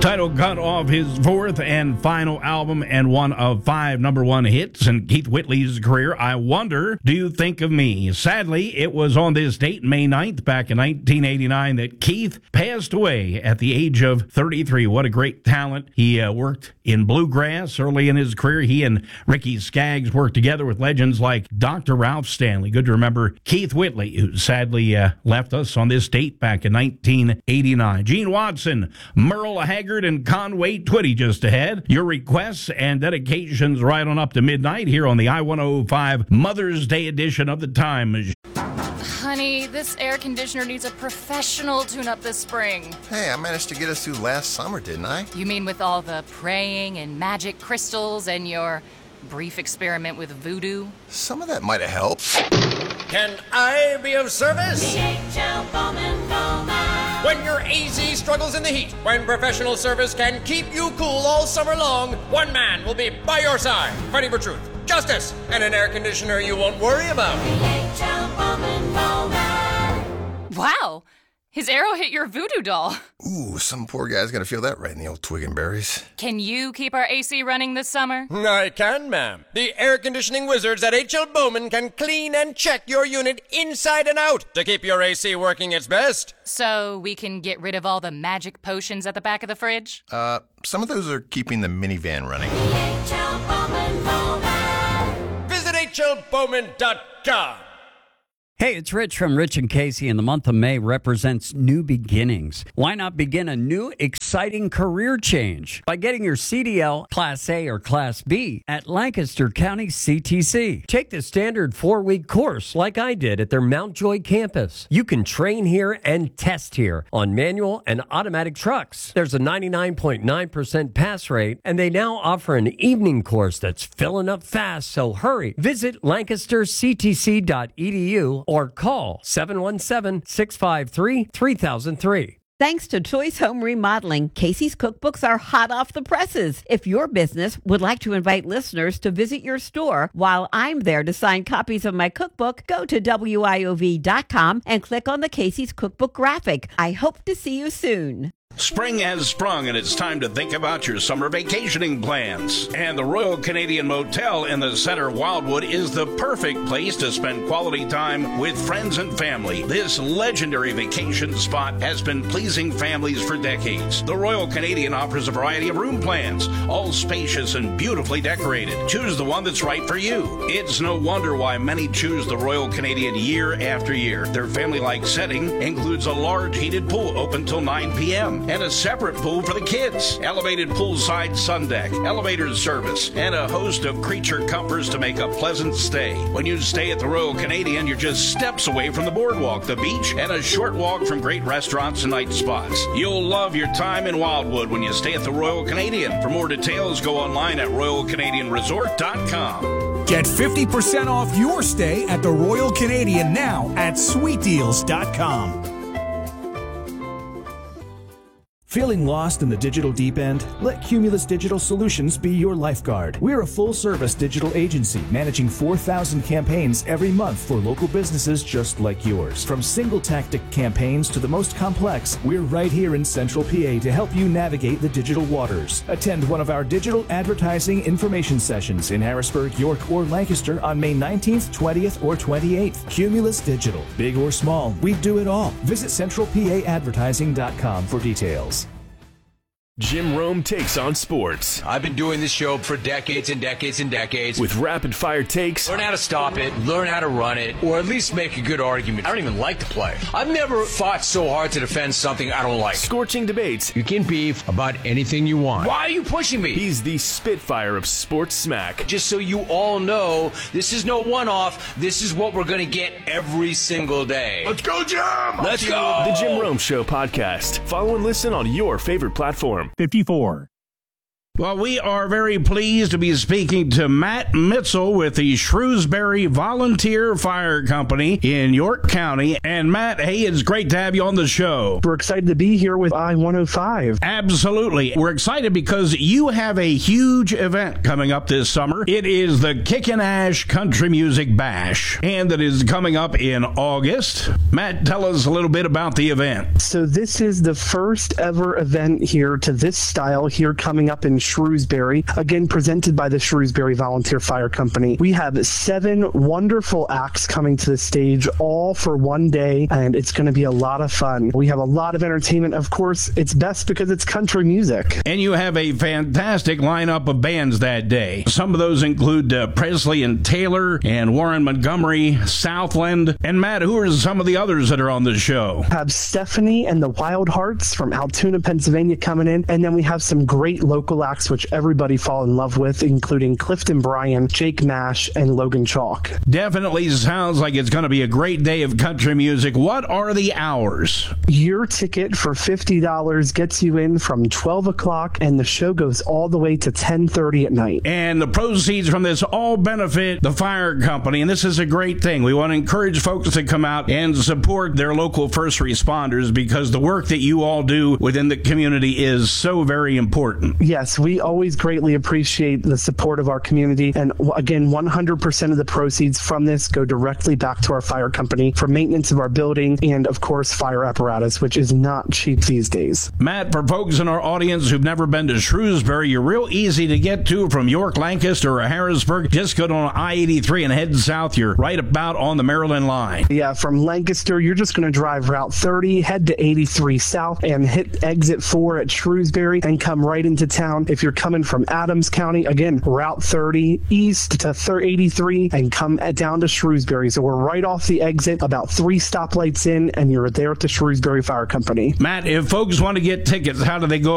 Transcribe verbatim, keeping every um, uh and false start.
Title cut off his fourth and final album and one of five number one hits in Keith Whitley's career, I Wonder, Do You Think of Me? Sadly, it was on this date, May ninth, back in nineteen eighty-nine, that Keith passed away at the age of thirty-three. What a great talent. He uh, worked in bluegrass early in his career. He and Ricky Skaggs worked together with legends like Doctor Ralph Stanley. Good to remember Keith Whitley, who sadly uh, left us on this date back in nineteen eighty-nine. Gene Watson, Merle Haggard, and Conway Twitty just ahead. Your requests and dedications right on up to midnight here on the I one oh five Mother's Day edition of The Time Machine. Honey, this air conditioner needs a professional tune-up this spring. Hey, I managed to get us through last summer, didn't I? You mean with all the praying and magic crystals and your brief experiment with voodoo? Some of that might have helped. Can I be of service? D H L Bowman Bowman. When your A Z struggles in the heat, when professional service can keep you cool all summer long, one man will be by your side, fighting for truth, justice, and an air conditioner you won't worry about. D H L Bowman Bowman. Wow! His arrow hit your voodoo doll. Ooh, some poor guy's gonna feel that right in the old twig and berries. Can you keep our A C running this summer? I can, ma'am. The air conditioning wizards at H L Bowman can clean and check your unit inside and out to keep your A C working its best. So we can get rid of all the magic potions at the back of the fridge? Uh, some of those are keeping the minivan running. D H L Bowman Bowman. Visit H L Bowman dot com. Hey, it's Rich from Rich and Casey, and the month of May represents new beginnings. Why not begin a new, exciting career change by getting your C D L, Class A or Class B, at Lancaster County C T C? Take the standard four-week course like I did at their Mount Joy campus. You can train here and test here on manual and automatic trucks. There's a ninety-nine point nine percent pass rate, and they now offer an evening course that's filling up fast, so hurry. Visit lancaster c t c dot e d u or call seven one seven, six five three, three thousand three. Thanks to Choice Home Remodeling, Casey's cookbooks are hot off the presses. If your business would like to invite listeners to visit your store while I'm there to sign copies of my cookbook, go to W I O V dot com and click on the Casey's Cookbook graphic. I hope to see you soon. Spring has sprung, and it's time to think about your summer vacationing plans. And the Royal Canadian Motel in the center of Wildwood is the perfect place to spend quality time with friends and family. This legendary vacation spot has been pleasing families for decades. The Royal Canadian offers a variety of room plans, all spacious and beautifully decorated. Choose the one that's right for you. It's no wonder why many choose the Royal Canadian year after year. Their family-like setting includes a large heated pool open till nine p.m. and a separate pool for the kids, elevated poolside sun deck, elevator service, and a host of creature comforts to make a pleasant stay. When you stay at the Royal Canadian, you're just steps away from the boardwalk, the beach, and a short walk from great restaurants and night spots. You'll love your time in Wildwood when you stay at the Royal Canadian. For more details, go online at royal canadian resort dot com. Get fifty percent off your stay at the Royal Canadian now at sweet deals dot com. Feeling lost in the digital deep end? Let Cumulus Digital Solutions be your lifeguard. We're a full-service digital agency managing four thousand campaigns every month for local businesses just like yours. From single-tactic campaigns to the most complex, we're right here in Central P A to help you navigate the digital waters. Attend one of our digital advertising information sessions in Harrisburg, York, or Lancaster on May nineteenth, twentieth, or twenty-eighth. Cumulus Digital. Big or small, we do it all. Visit central p a advertising dot com for details. Jim Rome takes on sports. I've been doing this show for decades and decades and decades. With rapid-fire takes. Learn how to stop it, learn how to run it, or at least make a good argument. I don't even like to play. I've never fought so hard to defend something I don't like. Scorching debates. You can beef about anything you want. Why are you pushing me? He's the Spitfire of sports smack. Just so you all know, this is no one-off. This is what we're going to get every single day. Let's go, Jim! Let's go! The Jim Rome Show podcast. Follow and listen on your favorite platform. fifty-four. Well, we are very pleased to be speaking to Matt Mitzel with the Shrewsbury Volunteer Fire Company in York County. And Matt, hey, it's great to have you on the show. We're excited to be here with I one oh five. Absolutely. We're excited because you have a huge event coming up this summer. It is the Kickin' Ash Country Music Bash, and that is coming up in August. Matt, tell us a little bit about the event. So this is the first ever event here to this style here coming up in Shrewsbury, again presented by the Shrewsbury Volunteer Fire Company. We have seven wonderful acts coming to the stage, all for one day, and it's going to be a lot of fun. We have a lot of entertainment. Of course, it's best because it's country music. And you have a fantastic lineup of bands that day. Some of those include uh, Presley and Taylor and Warren Montgomery, Southland. And Matt, who are some of the others that are on the show? We have Stephanie and the Wild Hearts from Altoona, Pennsylvania coming in, and then we have some great local acts which everybody fall in love with, including Clifton Bryan, Jake Nash, and Logan Chalk. Definitely sounds like it's going to be a great day of country music. What are the hours? Your ticket for fifty dollars gets you in from twelve o'clock, and the show goes all the way to ten thirty at night. And the proceeds from this all benefit the fire company, and this is a great thing. We want to encourage folks to come out and support their local first responders because the work that you all do within the community is so very important. Yes, we always greatly appreciate the support of our community. And again, one hundred percent of the proceeds from this go directly back to our fire company for maintenance of our building and, of course, fire apparatus, which is not cheap these days. Matt, for folks in our audience who've never been to Shrewsbury, you're real easy to get to from York, Lancaster, or Harrisburg. Just go on I eighty-three and head south. You're right about on the Maryland line. Yeah, from Lancaster, you're just going to drive Route thirty, head to eighty-three south, and hit exit four at Shrewsbury and come right into town. If you're coming from Adams County, again, Route thirty east to eighty-three and come down to Shrewsbury. So we're right off the exit, about three stoplights in, and you're there at the Shrewsbury Fire Company. Matt, if folks want to get tickets, how do they go